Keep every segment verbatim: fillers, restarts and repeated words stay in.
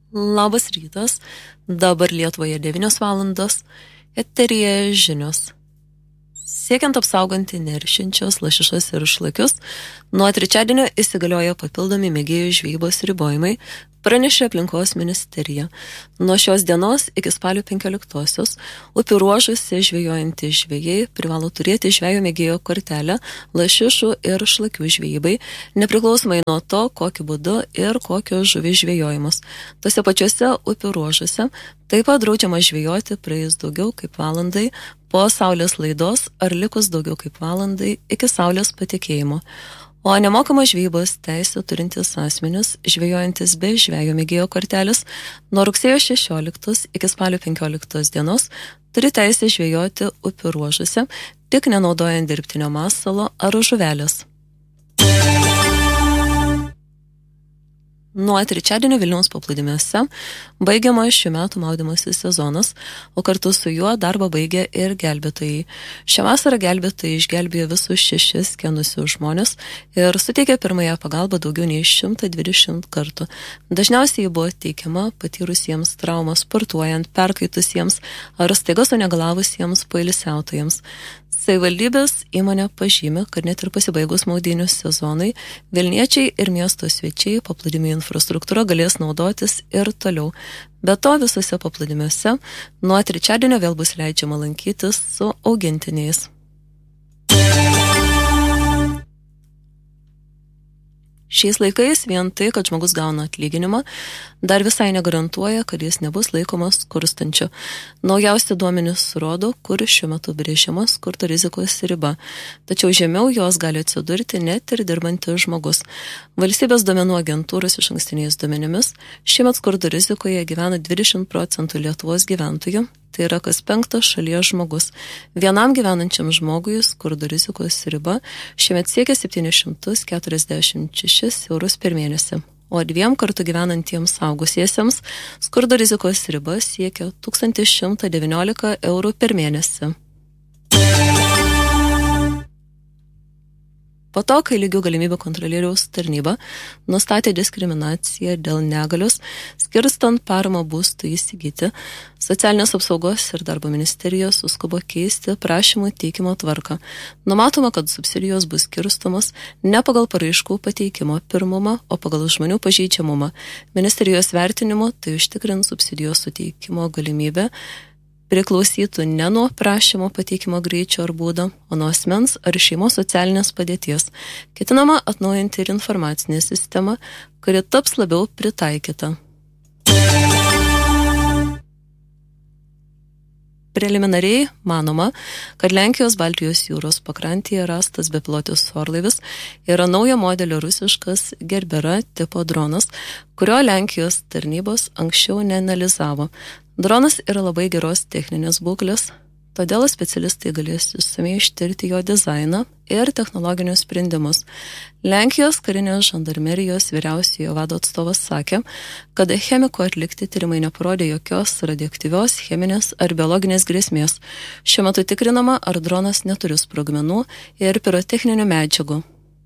Labas rytas, dabar Lietuvoje devynios valandos, eteryje žinios. Siekiant apsauganti neršinčios lašišas ir šlakius, nuo trečiadienio įsigalioja papildomi mėgėjų žvejybos ribojimai, pranešė aplinkos ministerija. Nuo šios dienos iki spalio penkioliktosios upių ruožuose žvejojantys žvejai privalo turėti žvejo mėgėjo kortelę lašišų ir šlakių žvejybai, nepriklausomai nuo to, kokiu būdu ir kokios žuvys žvejojamos. Tose pačiose upių ruožuose taip pat draudžiama žvejoti praėjus daugiau kaip valandai po saulės laidos ar likus daugiau kaip valandai iki saulės patekėjimo. O nemokamos žvejybos teisę turintys asmenys, žvejojantis be žvejo mėgėjo kortelės, nuo rugsėjo šešioliktos iki spalio penkioliktos dienos turi teisę žvejoti upių ruožuose, tik nenaudojant dirbtinio masalo ar žuvelės. Nuo trečiadienio Vilniaus paplūdimiuose baigiama šių metų maudymosi sezonas, o kartu su juo darbą baigė ir gelbėtojai. Šią vasarą gelbėtojai išgelbėjo visus šešis skenusius žmonės ir suteikė pirmąją pagalbą daugiau nei šimtą dvidešimt kartų. Dažniausiai ji buvo teikiama patyrusiems traumą sportuojant, perkaitusiems ar staiga sunegalavusiems poilsiautojams. Savivaldybės įmonė pažymė, kad net ir pasibaigus maudynių sezonai, Vilniečiai ir miesto svečiai paplūdimių infrastruktūra galės naudotis ir toliau. Be to, visose paplūdimiuose nuo trečiadienio vėl bus leidžiama lankytis su augintiniais. Šiais laikais vien tai, kad žmogus gauna atlyginimą, dar visai negarantuoja, kad jis nebus laikomas skurstančiu. Naujausi duomenys rodo, kur šiuo metu brėžiama skurdo rizikos riba, tačiau žemiau jos gali atsidurti net ir dirbantis žmogus. Valstybės duomenų agentūros išankstiniais duomenimis šiemet skurdo rizikoje gyvena dvidešimt procentų Lietuvos gyventojų. Tai yra kas penktas šalies žmogus. Vienam gyvenančiam žmogui skurdo rizikos riba šiemet siekia septynis šimtus keturiasdešimt šešis eurus per mėnesį, o dviem kartu gyvenantiems suaugusiesiems skurdo rizikos riba siekia tūkstantis šimtas devyniolika eurų per mėnesį. Po to, kai lygių galimybių kontrolieriaus tarnyba nustatė diskriminaciją dėl negalios, skirstant paramą būstui įsigyti, Socialinės apsaugos ir darbo ministerija suskubo keisti prašymų teikimo tvarką. Numatoma, kad subsidijos bus skirstomos ne pagal paraiškų pateikimo pirmumą, o pagal žmonių pažeidžiamumą. Ministerijos vertinimu tai užtikrins subsidijos suteikimo galimybę priklausytų ne nuo prašymo pateikimo greičio ar būdo, o nuo asmens ar šeimos socialinės padėties. Ketinama atnaujinti ir informacinę sistemą, kuri taps labiau pritaikyta. Preliminariai manoma, kad Lenkijos Baltijos jūros pakrantėje rastas bepilotis orlaivis yra naujo modelio rusiškas Gerbera tipo dronas, kurio Lenkijos tarnybos anksčiau neanalizavo. Dronas yra labai geros techninės būklės, todėl specialistai galės išsamiai ištirti jo dizainą ir technologinius sprendimus. Lenkijos karinės žandarmerijos vyriausiojo vado atstovas sakė, kad chemiko atlikti tyrimai neparodė jokios radioaktyvios, cheminės ar biologinės grėsmės. Šiuo metu tikrinama, ar dronas neturi sprogmenų ir pirotechninių medžiagų.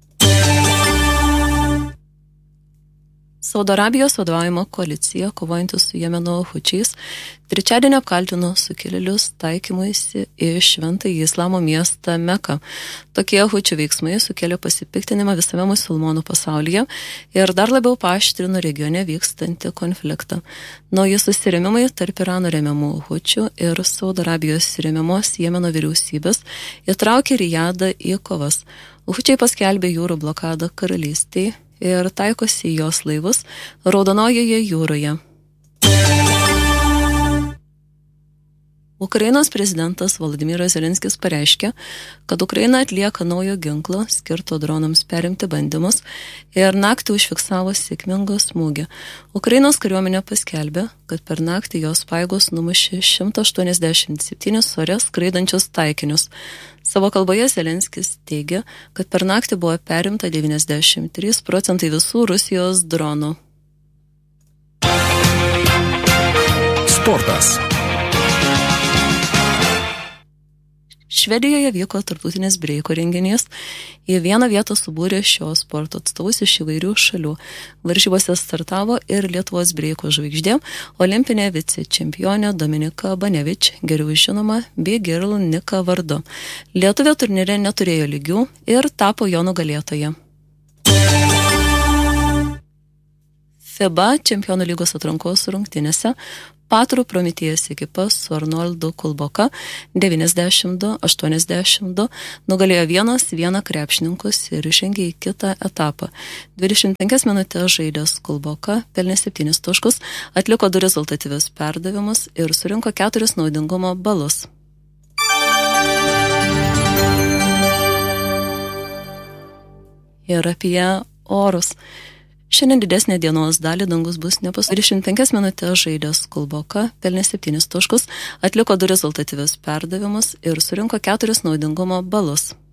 Saudo Arabijos vadovaujama koalicija, kovojanti su Jemeno hučiais, trečiadienį apkaltino sukilėlius taikymuisi į šventąjį islamo miestą Meką. Tokie hučių veiksmai sukėlė pasipiktinimą visame musulmonų pasaulyje ir dar labiau paaštrino regione vykstantį konfliktą. Nauji susirėmimai tarp Irano remiamų hučių ir Saudo Arabijos remiamos Jemeno vyriausybės įtraukė Rijadą į kovas. Hučiai paskelbė jūrų blokadą karalystei ir taikosi į jos laivus Raudonojoje jūroje. Ukrainos prezidentas Volodymyras Zelenskis pareiškė, kad Ukraina atlieka naujo ginklo skirto dronams perimti bandymus ir naktį užfiksavo sėkmingą smūgį. Ukrainos kariuomenė paskelbė, kad per naktį jos pajėgos numušė šimtas aštuoniasdešimt septynis ore skraidančius taikinius. Savo kalboje Zelenskis teigia, kad per naktį buvo perimta devyniasdešimt trys procentai visų Rusijos dronų. Sportas. Švedijoje vyko tarptautinis breiko renginys. Į vieną vietą subūrė šios sporto atstovus iš įvairių šalių. Varžybose startavo ir Lietuvos breiko žvaigždė, olimpinė vicečempionė Dominika Banevič, geriau žinoma Big Girl Nika vardu. Lietuvė turnyre neturėjo lygių ir tapo jo nugalėtoja. FIBA čempionų lygos atrankos rungtynėse Patrų Prometėjas ekipa su Arnoldu Kulboka devyniasdešimt du aštuoniasdešimt du nugalėjo vienas vieną krepšininkus ir išžengė į kitą etapą. dvidešimt penkias minutės žaidęs Kulboka pelnė septynis taškus, atliko du rezultatyvius perdavimus ir surinko keturis naudingumo balus. Ir apie orus. Šiandien didesnė dienos dalį dangus bus nepus. dvidešimt penkias minutės žaidęs Kulboka pelnė septynis taškus, atliko du rezultatyvius perdavimus ir surinko keturis naudingumo balus.